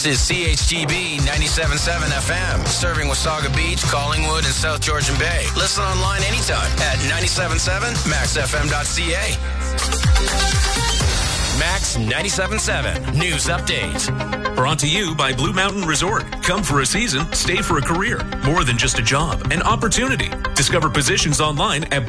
This is CHGB 97.7 FM, serving Wasaga Beach, Collingwood, and South Georgian Bay. Listen online anytime at 97.7maxfm.ca. Max 97.7 News Update. Brought to you by Blue Mountain Resort. Come for a season, stay for a career. More than just a job, an opportunity. Discover positions online at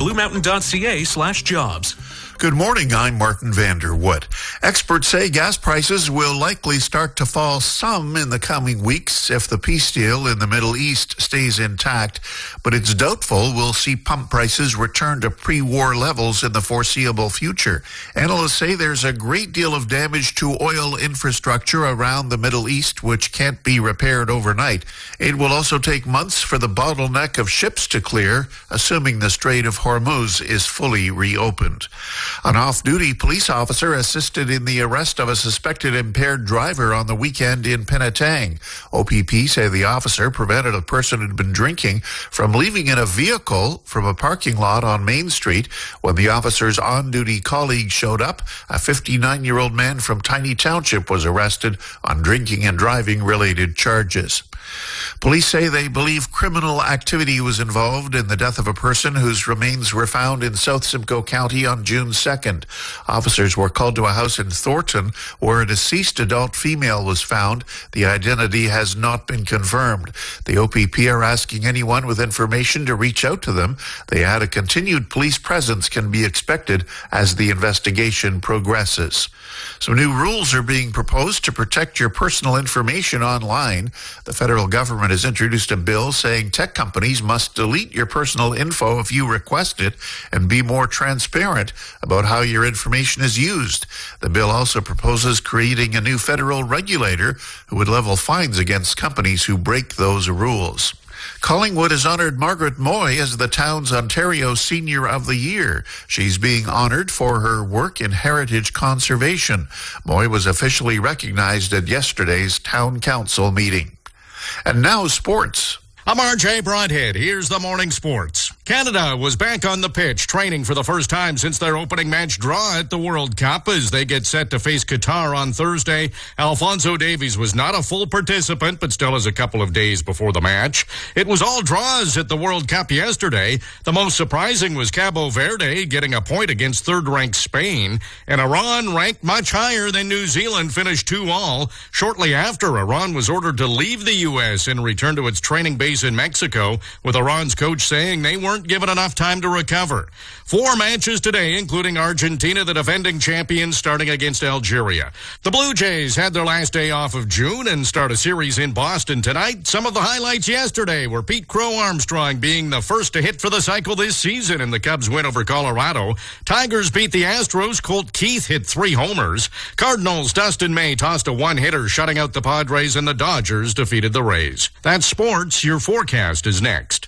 bluemountain.ca/jobs. Good morning, I'm Martin Vanderwood. Experts say gas prices will likely start to fall some in the coming weeks if the peace deal in the Middle East stays intact, but it's doubtful we'll see pump prices return to pre-war levels in the foreseeable future. Analysts say there's a great deal of damage to oil infrastructure around the Middle East which can't be repaired overnight. It will also take months for the bottleneck of ships to clear, assuming the Strait of Hormuz is fully reopened. An off-duty police officer assisted in the arrest of a suspected impaired driver on the weekend in Penetang. OPP say the officer prevented a person who'd been drinking from leaving in a vehicle from a parking lot on Main Street. When the officer's on-duty colleague showed up, a 59-year-old man from Tiny Township was arrested on drinking and driving related charges. Police say they believe criminal activity was involved in the death of a person whose remains were found in South Simcoe County on June 2nd. Officers were called to a house in Thornton where a deceased adult female was found. The identity has not been confirmed. The OPP are asking anyone with information to reach out to them. They add a continued police presence can be expected as the investigation progresses. Some new rules are being proposed to protect your personal information online. The federal government has introduced a bill saying tech companies must delete your personal info if you request it and be more transparent about how your information is used. The bill also proposes creating a new federal regulator who would level fines against companies who break those rules. Collingwood has honored Margaret Moy as the town's Ontario Senior of the Year. She's being honored for her work in heritage conservation. Moy was officially recognized at yesterday's town council meeting. And now sports. I'm RJ Broadhead. Here's the morning sports. Canada was back on the pitch, training for the first time since their opening match draw at the World Cup as they get set to face Qatar on Thursday. Alphonso Davies was not a full participant, but still has a couple of days before the match. It was all draws at the World Cup yesterday. The most surprising was Cabo Verde getting a point against third-ranked Spain, and Iran, ranked much higher than New Zealand, finished 2-2. Shortly after, Iran was ordered to leave the U.S. and return to its training base in Mexico, with Iran's coach saying they weren't given enough time to recover. 4 matches today, including Argentina, the defending champions, starting against Algeria. The Blue Jays had their last day off of June and start a series in Boston tonight. Some of the highlights yesterday were Pete Crow Armstrong being the first to hit for the cycle this season in the Cubs' win over Colorado. Tigers beat the Astros. Colt Keith hit 3 homers. Cardinals' Dustin May tossed a one-hitter, shutting out the Padres, and the Dodgers defeated the Rays. That's sports. Your forecast is next.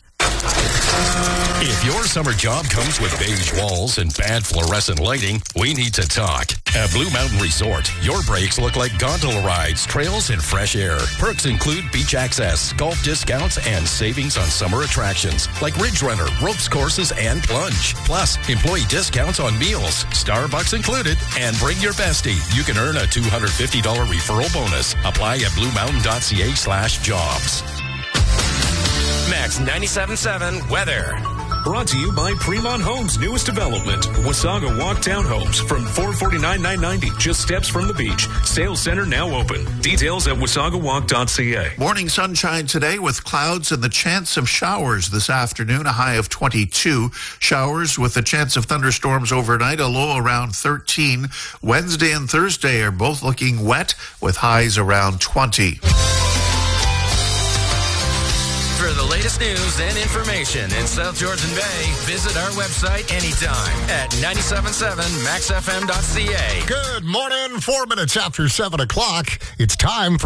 If your summer job comes with beige walls and bad fluorescent lighting, we need to talk. At Blue Mountain Resort, your breaks look like gondola rides, trails, and fresh air. Perks include beach access, golf discounts, and savings on summer attractions like Ridge Runner, ropes courses, and plunge. Plus, employee discounts on meals, Starbucks included, and bring your bestie. You can earn a $250 referral bonus. Apply at bluemountain.ca/jobs. Max 97.7 weather. Brought to you by Fremont Homes' newest development, Wasaga Walk Townhomes, from $449,990, just steps from the beach. Sales center now open. Details at wasagawalk.ca. Morning sunshine today with clouds and the chance of showers this afternoon, a high of 22. Showers with the chance of thunderstorms overnight, a low around 13. Wednesday and Thursday are both looking wet with highs around 20. For the latest news and information in South Georgian Bay, visit our website anytime at 97.7maxfm.ca. Good morning, 4 minutes after 7 o'clock. It's time for